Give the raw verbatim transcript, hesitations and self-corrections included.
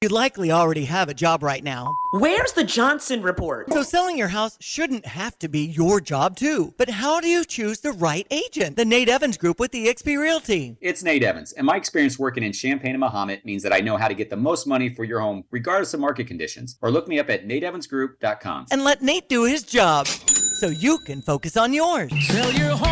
You likely already have a job right now. Where's the Johnson Report? So selling your house shouldn't have to be your job too. But how do you choose the right agent? The Nate Evans Group with eXp Realty. It's Nate Evans, and my experience working in Champaign and Mahomet means that I know how to get the most money for your home regardless of market conditions. Or look me up at nate evans group dot com. And let Nate do his job so you can focus on yours. Sell your home